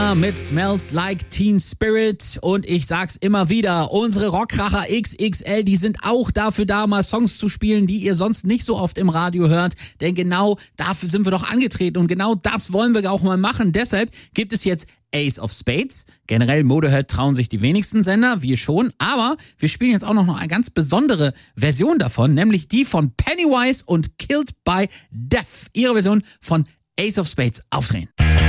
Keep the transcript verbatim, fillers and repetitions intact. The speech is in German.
Mit Smells Like Teen Spirit und ich sag's immer wieder, unsere Rockkracher X X L, die sind auch dafür da, mal Songs zu spielen, die ihr sonst nicht so oft im Radio hört, denn genau dafür sind wir doch angetreten und genau das wollen wir auch mal machen. Deshalb gibt es jetzt Ace of Spades. Generell Motorhead trauen sich die wenigsten Sender, wir schon, aber wir spielen jetzt auch noch eine ganz besondere Version davon, nämlich die von Pennywise und Killed by Death. Ihre Version von Ace of Spades aufdrehen.